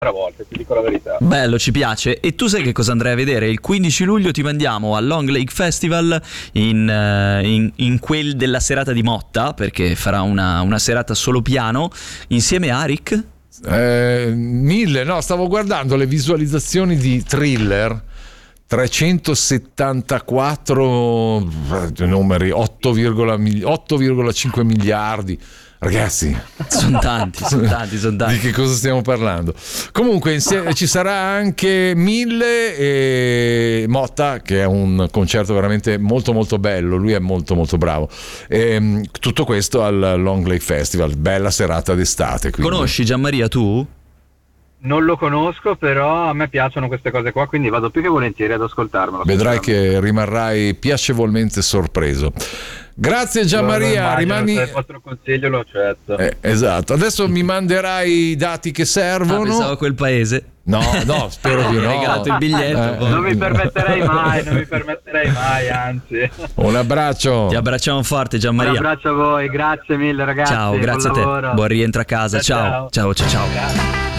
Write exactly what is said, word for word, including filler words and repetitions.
volta, ti dico la verità. Bello, ci piace. E tu sai che cosa andrai a vedere? Il quindici luglio ti mandiamo al Long Lake Festival in, uh, in, in quel della serata di Motta, perché farà una, una serata solo piano insieme a Rick. Eh, mille, no, stavo guardando le visualizzazioni di Thriller. trecentosettantaquattro numeri, otto virgola cinque miliardi. Ragazzi, sono tanti, sono tanti, sono tanti. Di che cosa stiamo parlando? Comunque insieme, ci sarà anche Mille e Motta, che è un concerto veramente molto molto bello, lui è molto molto bravo. E, tutto questo al Long Lake Festival, bella serata d'estate. Quindi. Conosci Gianmaria tu? Non lo conosco, però a me piacciono queste cose qua, quindi vado più che volentieri ad ascoltarmelo. Vedrai che rimarrai piacevolmente sorpreso. Grazie Gianmaria, rimani... Se il vostro consiglio lo accetto. Eh, esatto, adesso mi manderai i dati che servono. Ah, pensavo a quel paese. No, no, spero di no. Mi hai regalato il biglietto. Eh. Non mi permetterei mai, non mi permetterei mai, anzi. Un abbraccio. Ti abbracciamo forte Gianmaria. Un abbraccio a voi, grazie mille ragazzi. Ciao, grazie a te. Buon lavoro. Buon rientro a casa. Ciao, ciao, ciao, ciao. ciao.